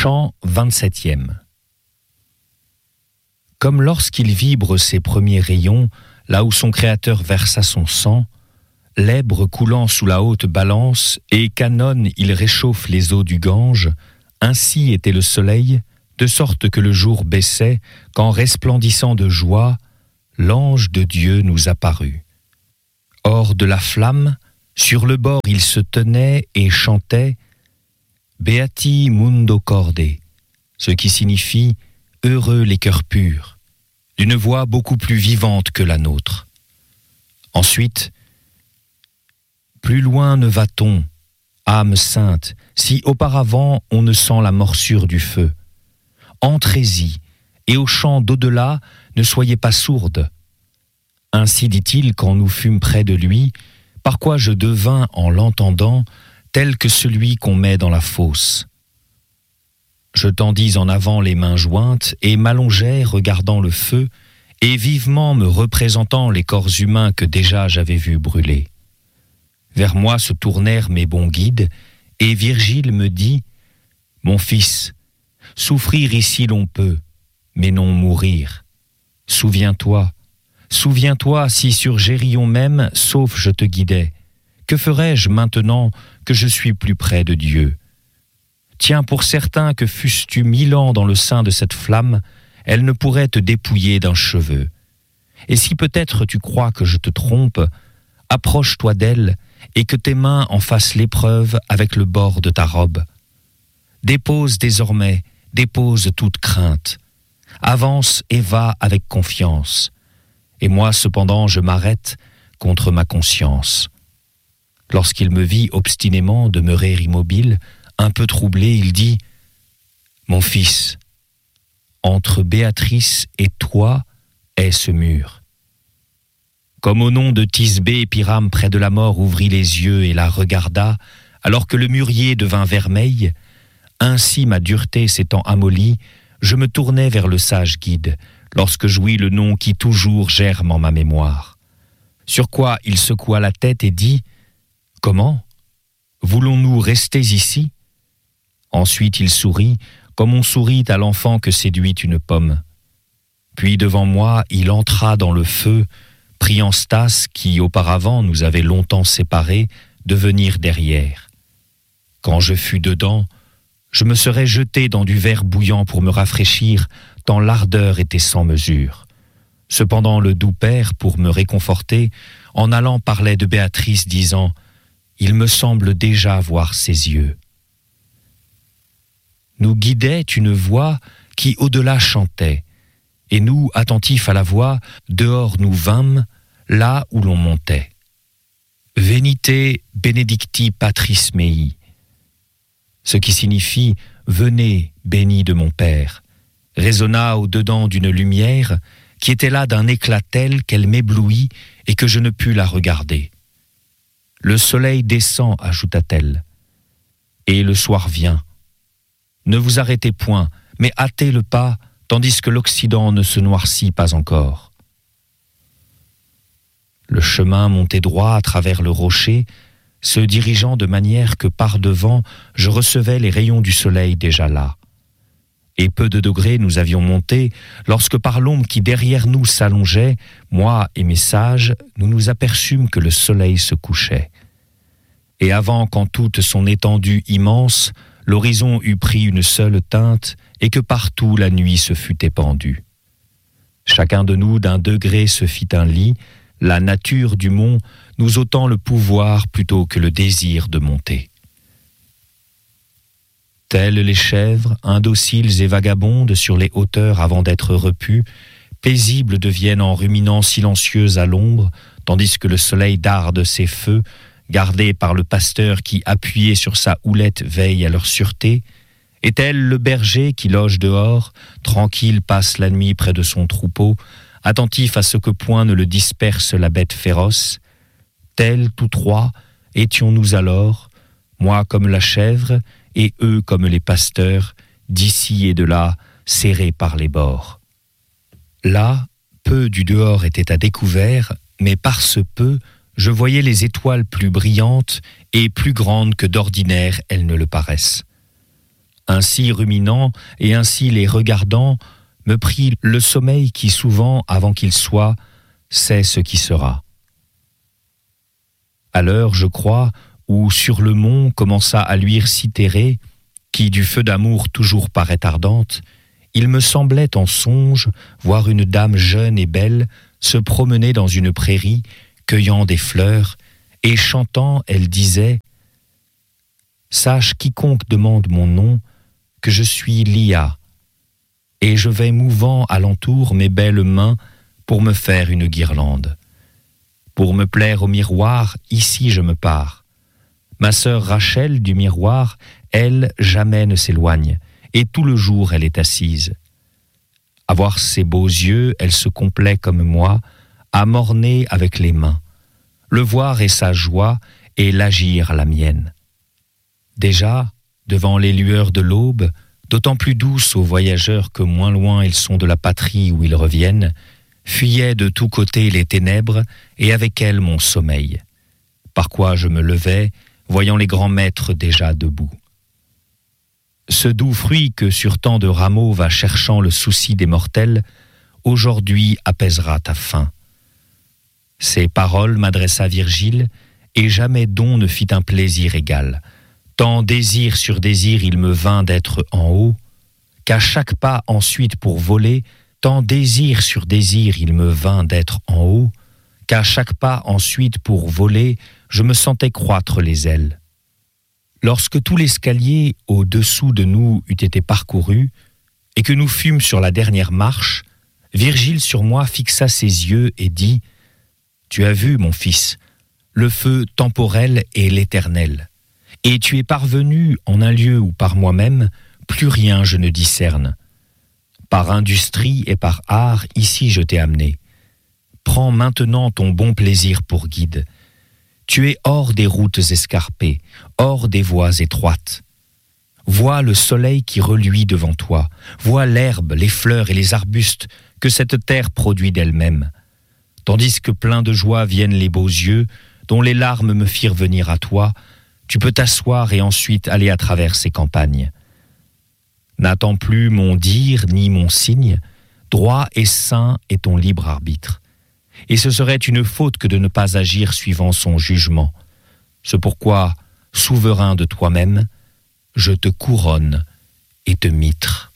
Chant 27e. Comme lorsqu'il vibre ses premiers rayons, là où son Créateur versa son sang, l'Èbre coulant sous la haute balance, et qu'Anon il réchauffe les eaux du Gange, ainsi était le soleil, de sorte que le jour baissait, qu'en resplendissant de joie, l'ange de Dieu nous apparut. Hors de la flamme, sur le bord il se tenait et chantait « Beati mundo corde », ce qui signifie « Heureux les cœurs purs », d'une voix beaucoup plus vivante que la nôtre. Ensuite, « Plus loin ne va-t-on, âme sainte, si auparavant on ne sent la morsure du feu. Entrez-y, et au chant d'au-delà, ne soyez pas sourde. » Ainsi dit-il quand nous fûmes près de lui, par quoi je devins, en l'entendant, tel que celui qu'on met dans la fosse. Je tendis en avant les mains jointes et m'allongeai regardant le feu et vivement me représentant les corps humains que déjà j'avais vus brûler. Vers moi se tournèrent mes bons guides et Virgile me dit « Mon fils, souffrir ici l'on peut, mais non mourir. Souviens-toi si sur Gérion même, sauf je te guidais, que ferais-je maintenant que je suis plus près de Dieu? Tiens pour certain que fusses-tu 1000 ans dans le sein de cette flamme, elle ne pourrait te dépouiller d'un cheveu. Et si peut-être tu crois que je te trompe, approche-toi d'elle et que tes mains en fassent l'épreuve avec le bord de ta robe. Dépose toute crainte. Avance et va avec confiance. Et moi cependant je m'arrête contre ma conscience. Lorsqu'il me vit obstinément demeurer immobile, un peu troublé, il dit « Mon fils, entre Béatrice et toi est ce mur. » Comme au nom de Thisbé, Pyrame près de la mort ouvrit les yeux et la regarda, alors que le mûrier devint vermeil, ainsi ma dureté s'étant amollie, je me tournai vers le sage guide, lorsque j'ouïs le nom qui toujours germe en ma mémoire. Sur quoi il secoua la tête et dit « Comment? Voulons-nous rester ici ?» Ensuite il sourit, comme on sourit à l'enfant que séduit une pomme. Puis devant moi, il entra dans le feu, priant Stas, qui auparavant nous avait longtemps séparés, de venir derrière. Quand je fus dedans, je me serais jeté dans du verre bouillant pour me rafraîchir, tant l'ardeur était sans mesure. Cependant le doux père, pour me réconforter, en allant parlait de Béatrice, disant « Il me semble déjà voir ses yeux. » Nous guidait une voix qui au-delà chantait, et nous, attentifs à la voix, dehors nous vînmes, là où l'on montait. « Venite benedicti patris mei », ce qui signifie « Venez, bénis de mon Père », résonna au-dedans d'une lumière qui était là d'un éclat tel qu'elle m'éblouit et que je ne pus la regarder. « Le soleil descend », ajouta-t-elle, « et le soir vient. Ne vous arrêtez point, mais hâtez le pas, tandis que l'Occident ne se noircit pas encore. » Le chemin montait droit à travers le rocher, se dirigeant de manière que par devant, je recevais les rayons du soleil déjà là. Et peu de degrés nous avions monté, lorsque par l'ombre qui derrière nous s'allongeait, moi et mes sages, nous nous aperçûmes que le soleil se couchait. Et avant qu'en toute son étendue immense, l'horizon eût pris une seule teinte et que partout la nuit se fût épandue. Chacun de nous d'un degré se fit un lit, la nature du mont nous ôtant le pouvoir plutôt que le désir de monter. Telles les chèvres, indociles et vagabondes sur les hauteurs avant d'être repues, paisibles deviennent en ruminant silencieuses à l'ombre, tandis que le soleil darde ses feux, gardé par le pasteur qui, appuyé sur sa houlette, veille à leur sûreté, et tel le berger qui loge dehors, tranquille passe la nuit près de son troupeau, attentif à ce que point ne le disperse la bête féroce, tels tous trois étions-nous alors, moi comme la chèvre, et eux comme les pasteurs, d'ici et de là, serrés par les bords. Là, peu du dehors était à découvert, mais par ce peu, je voyais les étoiles plus brillantes et plus grandes que d'ordinaire elles ne le paraissent. Ainsi ruminant et ainsi les regardant, me prit le sommeil qui souvent, avant qu'il soit, sait ce qui sera. À l'heure, je crois, où sur le mont commença à luire Cythérée, qui du feu d'amour toujours paraît ardente, il me semblait en songe voir une dame jeune et belle se promener dans une prairie, cueillant des fleurs, et chantant, elle disait « Sache quiconque demande mon nom, que je suis Lia, et je vais mouvant alentour mes belles mains pour me faire une guirlande. Pour me plaire au miroir, ici je me pars. Ma sœur Rachel du miroir, elle, jamais ne s'éloigne, et tout le jour elle est assise. À voir ses beaux yeux, elle se complaît comme moi, à m'orner avec les mains. Le voir est sa joie, et l'agir la mienne. Déjà, devant les lueurs de l'aube, d'autant plus douces aux voyageurs que moins loin ils sont de la patrie où ils reviennent, fuyaient de tous côtés les ténèbres, et avec elles mon sommeil. Par quoi je me levais, voyant les grands maîtres déjà debout. Ce doux fruit que sur tant de rameaux va cherchant le souci des mortels, aujourd'hui apaisera ta faim. Ces paroles m'adressa Virgile, et jamais don ne fit un plaisir égal. Tant désir sur désir il me vint d'être en haut, qu'à chaque pas ensuite pour voler, tant désir sur désir il me vint d'être en haut, qu'à chaque pas ensuite pour voler, je me sentais croître les ailes. Lorsque tout l'escalier au-dessous de nous eut été parcouru, et que nous fûmes sur la dernière marche, Virgile sur moi fixa ses yeux et dit « Tu as vu, mon fils, le feu temporel et l'éternel, et tu es parvenu en un lieu où par moi-même, plus rien je ne discerne. Par industrie et par art, ici je t'ai amené. Prends maintenant ton bon plaisir pour guide. Tu es hors des routes escarpées, hors des voies étroites. Vois le soleil qui reluit devant toi, vois l'herbe, les fleurs et les arbustes que cette terre produit d'elle-même. Tandis que plein de joie viennent les beaux yeux, dont les larmes me firent venir à toi, tu peux t'asseoir et ensuite aller à travers ces campagnes. N'attends plus mon dire ni mon signe, droit et saint est ton libre arbitre. Et ce serait une faute que de ne pas agir suivant son jugement. C'est pourquoi, souverain de toi-même, je te couronne et te mitre.